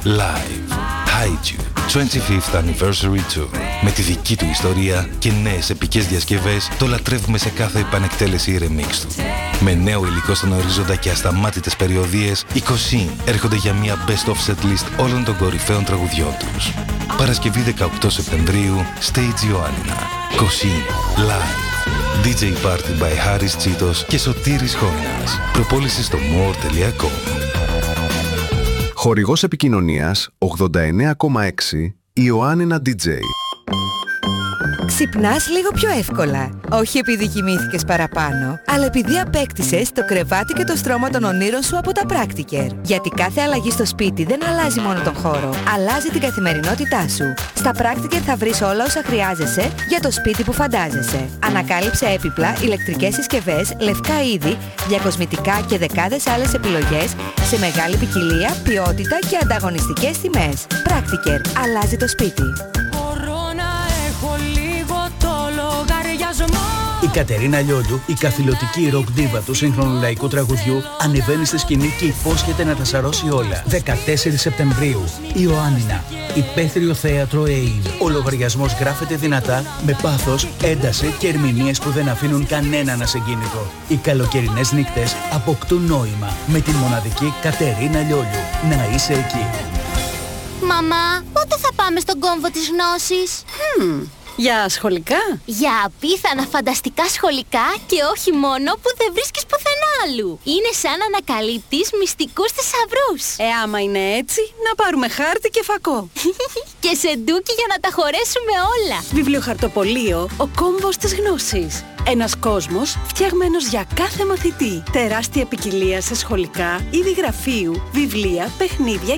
Live. Haiju 25th Anniversary Tour. Με τη δική του ιστορία και νέες επικές διασκευές, το λατρεύουμε σε κάθε επανεκτέλεση remix του. Με νέο υλικό στον ορίζοντα και ασταμάτητες περιοδίες, οι Κοσίν έρχονται για μια best of set list όλων των κορυφαίων τραγουδιών τους. Παρασκευή 18 Σεπτεμβρίου, Stage Ιωάννινα. Κοσίν. Live. DJ Party by Harris Cheetos και Σωτήρης Χώνας. Προπόληση στο more.com. Χορηγός επικοινωνίας 89,6 Ιωάννινα DJ. Ξυπνάς λίγο πιο εύκολα. Όχι επειδή κοιμήθηκες παραπάνω, αλλά επειδή απέκτησες το κρεβάτι και το στρώμα των ονείρων σου από τα Practiker. Γιατί κάθε αλλαγή στο σπίτι δεν αλλάζει μόνο τον χώρο, αλλάζει την καθημερινότητά σου. Στα Practiker θα βρεις όλα όσα χρειάζεσαι για το σπίτι που φαντάζεσαι. Ανακάλυψε έπιπλα, ηλεκτρικές συσκευές, λευκά είδη, διακοσμητικά και δεκάδες άλλες επιλογές σε μεγάλη ποικιλία, ποιότητα και ανταγωνιστικές τιμές. Practiker. Αλλάζει το σπίτι. Η Κατερίνα Λιόλιου, η καθηλωτική ροκ ντίβα του σύγχρονου λαϊκού τραγουδιού, ανεβαίνει στη σκηνή και υπόσχεται να τα σαρώσει όλα. 14 Σεπτεμβρίου, Ιωάννινα. Υπαίθριο θέατρο ΕΕ. Ο λογαριασμός γράφεται δυνατά, με πάθος, ένταση και ερμηνείες που δεν αφήνουν κανέναν ασυγκίνητο. Οι καλοκαιρινές νύχτες αποκτούν νόημα με την μοναδική Κατερίνα Λιόλιου. Να είσαι εκεί. Μαμά, πότε θα πάμε στον κόμβο της γνώσης? Για σχολικά? Για απίθανα φανταστικά σχολικά και όχι μόνο που δεν βρίσκεις πουθενά άλλου. Είναι σαν να ανακαλύπτεις μυστικούς θησαυρούς. Άμα είναι έτσι, να πάρουμε χάρτη και φακό. Και σεντούκι για να τα χωρέσουμε όλα. Βιβλιοχαρτοπωλείο, ο κόμβος της γνώσης. Ένας κόσμος φτιαγμένος για κάθε μαθητή. Τεράστια ποικιλία σε σχολικά, είδη γραφείου, βιβλία, παιχνίδια